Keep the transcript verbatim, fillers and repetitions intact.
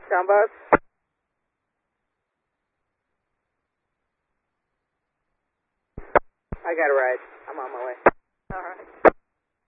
Town bus. I got a ride. I'm on my way. All right.